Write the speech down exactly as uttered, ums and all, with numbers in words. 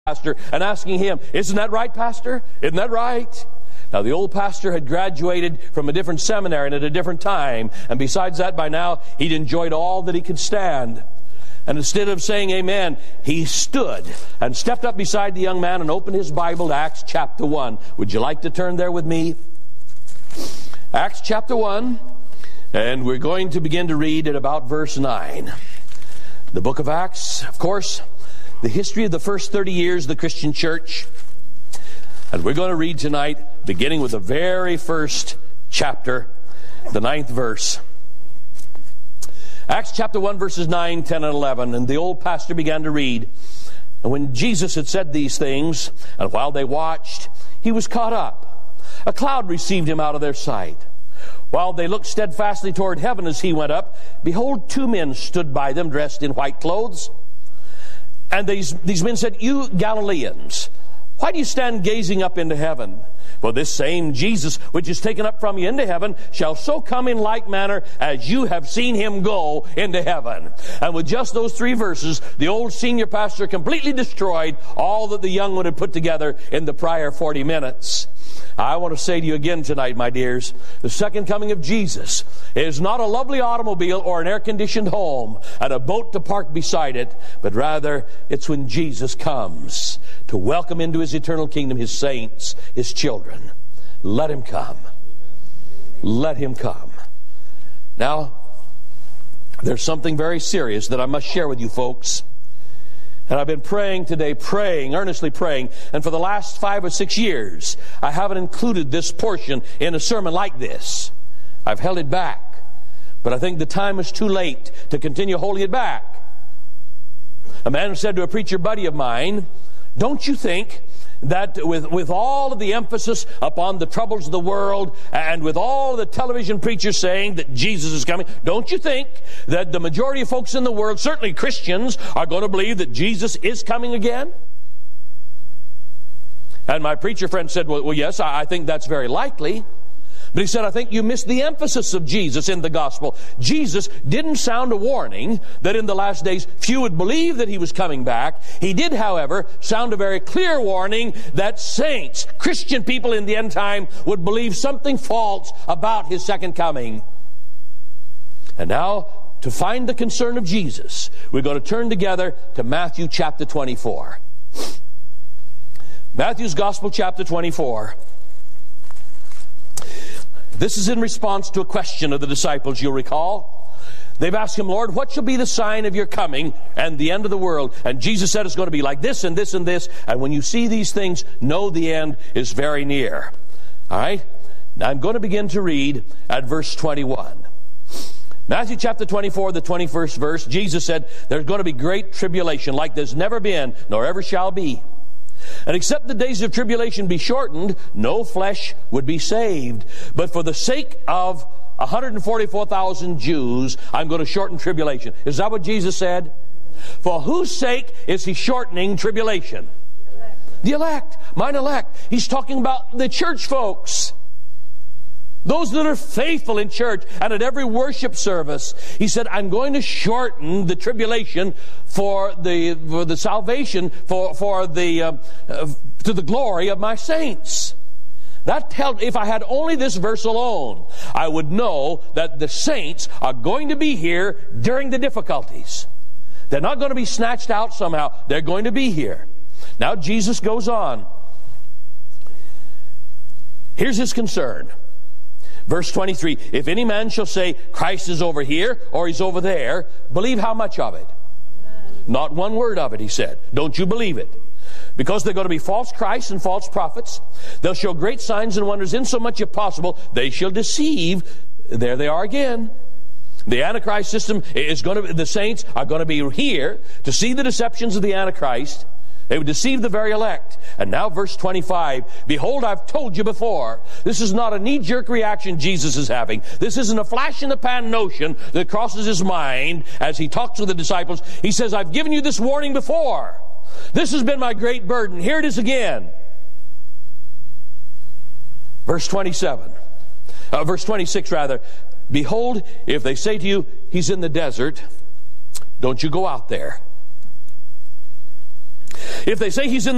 pastor and asking him, "Isn't that right, Pastor? Isn't that right?" Now, the old pastor had graduated from a different seminary and at a different time. And besides that, by now, he'd enjoyed all that he could stand. And instead of saying amen, he stood and stepped up beside the young man and opened his Bible to Acts chapter one. Would you like to turn there with me? Acts chapter one. And we're going to begin to read at about verse nine. The book of Acts, of course, the history of the first thirty years of the Christian church. And we're going to read tonight, beginning with the very first chapter, the ninth verse. Acts chapter one, verses nine, ten, and eleven. And the old pastor began to read. And when Jesus had said these things, and while they watched, he was caught up. A cloud received him out of their sight. While they looked steadfastly toward heaven as he went up, behold, two men stood by them, dressed in white clothes. And these, these men said, "You Galileans, why do you stand gazing up into heaven? For this same Jesus, which is taken up from you into heaven, shall so come in like manner as you have seen him go into heaven." And with just those three verses, the old senior pastor completely destroyed all that the young one had put together in the prior forty minutes. I want to say to you again tonight, my dears, the second coming of Jesus is not a lovely automobile or an air-conditioned home and a boat to park beside it, but rather it's when Jesus comes to welcome into his eternal kingdom his saints, his children. Let him come. Let him come. Now, there's something very serious that I must share with you folks. And I've been praying today, praying, earnestly praying, and for the last five or six years, I haven't included this portion in a sermon like this. I've held it back. But I think the time is too late to continue holding it back. A man said to a preacher buddy of mine, "Don't you think that with, with all of the emphasis upon the troubles of the world and with all the television preachers saying that Jesus is coming, don't you think that the majority of folks in the world, certainly Christians, are going to believe that Jesus is coming again?" And my preacher friend said, well, well yes, I, I think that's very likely. But he said, "I think you missed the emphasis of Jesus in the gospel. Jesus didn't sound a warning that in the last days few would believe that he was coming back. He did, however, sound a very clear warning that saints, Christian people in the end time, would believe something false about his second coming." And now, to find the concern of Jesus, we're going to turn together to Matthew chapter twenty-four. Matthew's Gospel chapter twenty-four. This is in response to a question of the disciples, you'll recall. They've asked him, "Lord, what shall be the sign of your coming and the end of the world?" And Jesus said it's going to be like this and this and this. And when you see these things, know the end is very near. All right? Now I'm going to begin to read at verse twenty-one. Matthew chapter twenty-four, the twenty-first verse, Jesus said, "There's going to be great tribulation like there's never been, nor ever shall be. And except the days of tribulation be shortened, no flesh would be saved. But for the sake of one hundred forty-four thousand Jews, I'm going to shorten tribulation." Is that what Jesus said? For whose sake is he shortening tribulation? The elect. The elect. Mine elect. He's talking about the church folks. Those that are faithful in church and at every worship service. He said, "I'm going to shorten the tribulation for the for the salvation, for for the uh, uh, to the glory of my saints." That tells, if I had only this verse alone, I would know that the saints are going to be here during the difficulties. They're not going to be snatched out somehow. They're going to be here. Now Jesus goes on. Here's his concern. Verse twenty-three, "If any man shall say, Christ is over here or he's over there, believe how much of it?" Not one word of it, he said. Don't you believe it. Because they're going to be false Christs and false prophets. They'll show great signs and wonders, insomuch if possible they shall deceive. There they are again. The Antichrist system is going to, the saints are going to be here to see the deceptions of the Antichrist. They would deceive the very elect. And now verse twenty-five, "Behold, I've told you before." This is not a knee-jerk reaction Jesus is having. This isn't a flash-in-the-pan notion that crosses his mind as he talks with the disciples. He says, "I've given you this warning before. This has been my great burden. Here it is again." Verse twenty-seven, uh, verse twenty-six rather, "Behold, if they say to you, he's in the desert, don't you go out there. If they say he's in